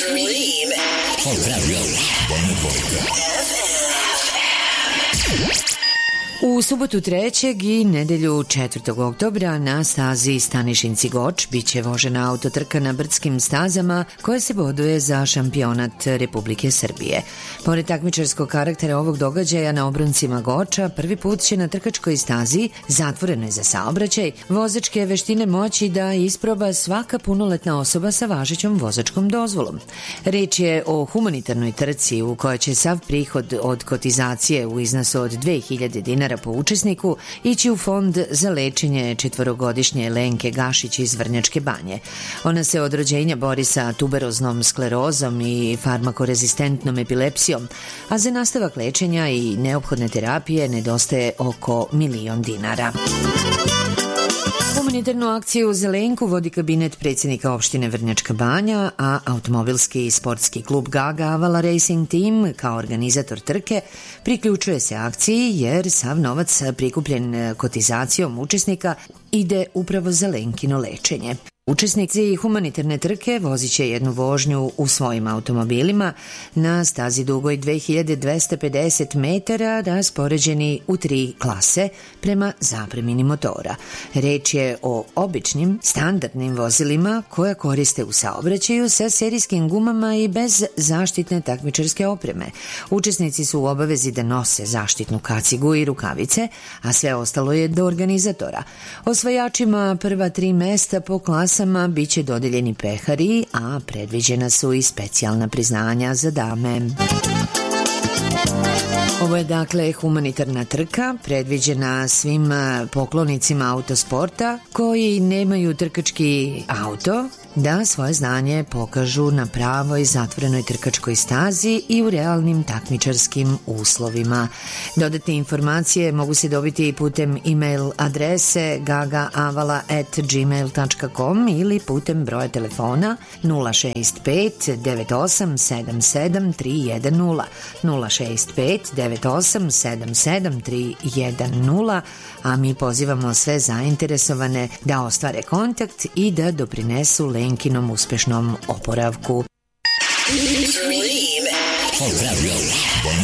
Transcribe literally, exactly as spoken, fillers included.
Dream. U subotu trećeg i nedelju četvrtog oktobra na stazi Stanišinci-Goč biće vožena autotrka na brdskim stazama koja se boduje za šampionat Republike Srbije. Pored takmičarskog karaktera ovog događaja na obroncima Goča, prvi put će na trkačkoj stazi, zatvorenoj za saobraćaj, vozačke veštine moći da isproba svaka punoletna osoba sa važećom vozačkom dozvolom. Reč je o humanitarnoj trci u kojoj će sav prihod od kotizacije u iznosu od dve hiljade dinara po učesniku ići u fond za lečenje četvorogodišnje Lenke Gašić iz Vrnjačke Banje. Ona se od rođenja bori sa tuberoznom sklerozom i farmakorezistentnom epilepsijom, a za nastavak lečenja i neophodne terapije nedostaje oko milion dinara. Humanitarnu akciju za Lenku vodi kabinet predsjednika opštine Vrnjačka Banja, a automobilski i sportski klub Gaga Avala Racing Team kao organizator trke priključuje se akciji jer sav novac prikupljen kotizacijom učesnika ide upravo za Lenkino lečenje. Učesnici humanitarne trke vozit će jednu vožnju u svojim automobilima na stazi dugoj dve hiljade dvesta pedeset metara, raspoređeni u tri klase prema zapremini motora. Reč je o običnim, standardnim vozilima koja koriste u saobraćaju sa serijskim gumama i bez zaštitne takmičarske opreme. Učesnici su u obavezi da nose zaštitnu kacigu i rukavice, a sve ostalo je do organizatora. Osvajačima prva tri mesta po klasi biće dodeljeni pehari, a predviđena su i specijalna priznanja za dame. Ovo je dakle humanitarna trka predviđena svim poklonicima autosporta koji nemaju trkački auto da svoje znanje pokažu na pravoj zatvorenoj trkačkoj stazi i u realnim takmičarskim uslovima. Dodatne informacije mogu se dobiti putem e-mail adrese gagaavala at gmail dot com ili putem broja telefona nula šest pet devet osam sedam sedam tri jedan nula nula šest pet devet osam sedam sedam tri jedan nula, a mi pozivamo sve zainteresovane da ostvare kontakt i da doprinesu Lenkinom uspešnom oporavku.